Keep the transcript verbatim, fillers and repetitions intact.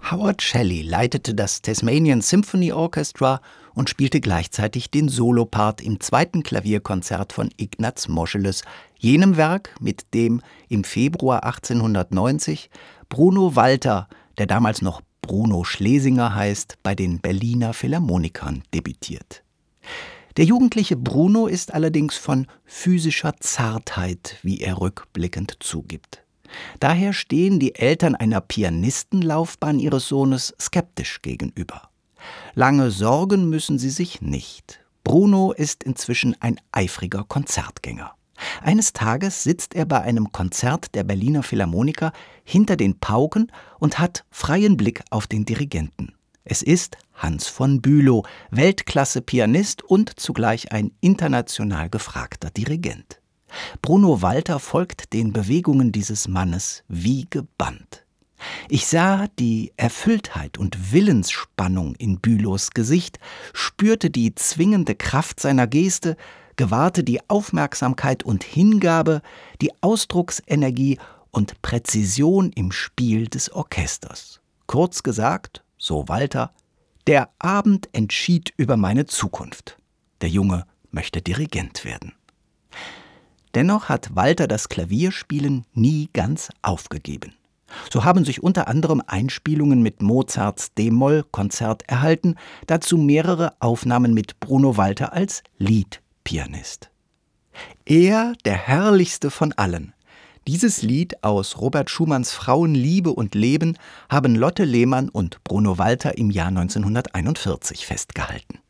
Howard Shelley leitete das Tasmanian Symphony Orchestra und spielte gleichzeitig den Solopart im zweiten Klavierkonzert von Ignaz Moscheles, jenem Werk, mit dem im Februar achtzehnhundertneunzig Bruno Walter, der damals noch Bruno Schlesinger heißt, bei den Berliner Philharmonikern debütiert. Der jugendliche Bruno ist allerdings von physischer Zartheit, wie er rückblickend zugibt. Daher stehen die Eltern einer Pianistenlaufbahn ihres Sohnes skeptisch gegenüber. Lange sorgen müssen sie sich nicht. Bruno ist inzwischen ein eifriger Konzertgänger. Eines Tages sitzt er bei einem Konzert der Berliner Philharmoniker hinter den Pauken und hat freien Blick auf den Dirigenten. Es ist Hans von Bülow, Weltklasse-Pianist und zugleich ein international gefragter Dirigent. Bruno Walter folgt den Bewegungen dieses Mannes wie gebannt. Ich sah die Erfülltheit und Willensspannung in Bülows Gesicht, spürte die zwingende Kraft seiner Geste, gewahrte die Aufmerksamkeit und Hingabe, die Ausdrucksenergie und Präzision im Spiel des Orchesters. Kurz gesagt, so Walter, der Abend entschied über meine Zukunft. Der Junge möchte Dirigent werden. Dennoch hat Walter das Klavierspielen nie ganz aufgegeben. So haben sich unter anderem Einspielungen mit Mozarts D-Moll-Konzert erhalten, dazu mehrere Aufnahmen mit Bruno Walter als Liedpianist. Er, der herrlichste von allen. Dieses Lied aus Robert Schumanns Frauen Liebe und Leben haben Lotte Lehmann und Bruno Walter im Jahr neunzehnhunderteinundvierzig festgehalten.